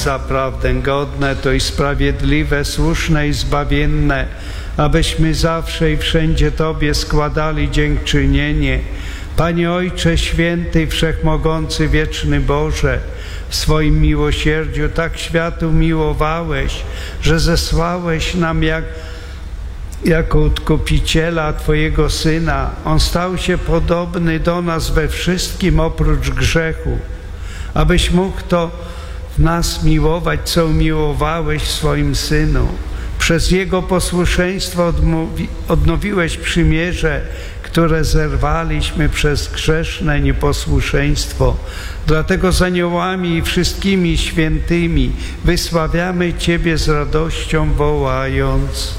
zaprawdę godne to i sprawiedliwe, słuszne i zbawienne, abyśmy zawsze i wszędzie Tobie składali dziękczynienie. Panie Ojcze Święty, Wszechmogący, Wieczny Boże, w swoim miłosierdziu tak świat umiłowałeś, że zesłałeś nam jako Odkupiciela Twojego Syna. On stał się podobny do nas we wszystkim oprócz grzechu, abyś mógł to w nas miłować, co umiłowałeś w swoim Synu. Przez Jego posłuszeństwo odnowiłeś przymierze, które zerwaliśmy przez grzeszne nieposłuszeństwo. Dlatego z aniołami i wszystkimi świętymi wysławiamy Ciebie z radością, wołając: